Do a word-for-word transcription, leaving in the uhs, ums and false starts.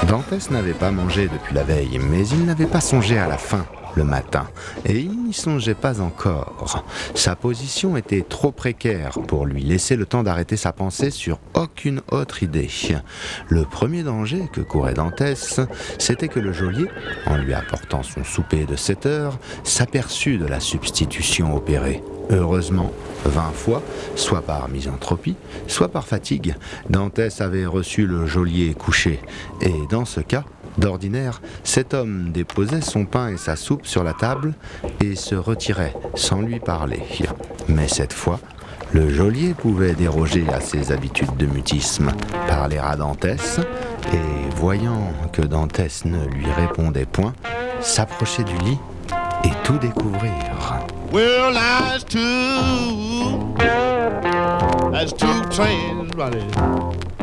Dantès n'avait pas mangé depuis la veille, mais il n'avait pas songé à la faim le matin, et il n'y songeait pas encore. Sa position était trop précaire pour lui laisser le temps d'arrêter sa pensée sur aucune autre idée. Le premier danger que courait Dantès, c'était que le geôlier, en lui apportant son souper de sept heures, s'aperçut de la substitution opérée. Heureusement, vingt fois, soit par misanthropie, soit par fatigue, Dantès avait reçu le geôlier couché, et dans ce cas, d'ordinaire, cet homme déposait son pain et sa soupe sur la table et se retirait sans lui parler. Mais cette fois, le geôlier pouvait déroger à ses habitudes de mutisme, parler à Dantès, et voyant que Dantès ne lui répondait point, s'approcher du lit et tout découvrir. Well, that's two, that's two trains running